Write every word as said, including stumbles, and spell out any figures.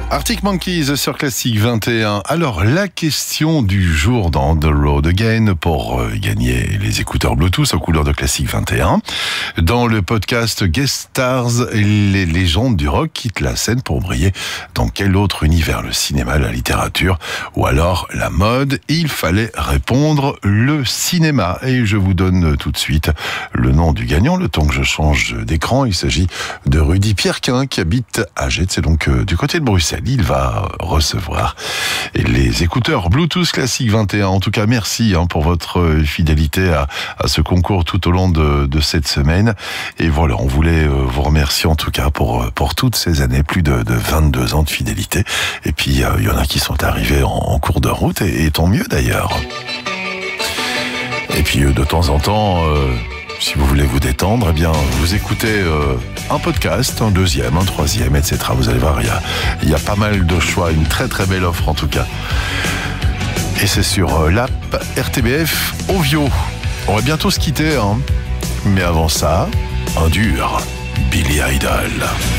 Arctic Monkeys sur Classique vingt et un. Alors, la question du jour dans The Road Again pour euh, gagner les écouteurs Bluetooth aux couleurs de Classique vingt et un. Dans le podcast Guest Stars, les légendes du rock quittent la scène pour briller dans quel autre univers? Le cinéma, la littérature ou alors la mode? Il fallait répondre le cinéma. Et je vous donne tout de suite le nom du gagnant, le temps que je change d'écran. Il s'agit de Rudy Pierrequin qui habite à Gette, c'est donc euh, du côté de Bruxelles. Il va recevoir les écouteurs Bluetooth Classique vingt et un. En tout cas, merci hein, pour votre fidélité à, à ce concours tout au long de, de cette semaine. Et voilà, on voulait vous remercier en tout cas pour, pour toutes ces années, plus de, de vingt-deux ans de fidélité. Et puis, il euh, y en a qui sont arrivés en, en cours de route, et, et tant mieux d'ailleurs. Et puis, de temps en temps... Euh, si vous voulez vous détendre, eh bien, vous écoutez euh, un podcast, un deuxième, un troisième, et cetera. Vous allez voir, il y a, il y a pas mal de choix, une très très belle offre en tout cas. Et c'est sur euh, l'app R T B F Ovio. On va bientôt se quitter, hein. Mais avant ça, un dur Billy Idol.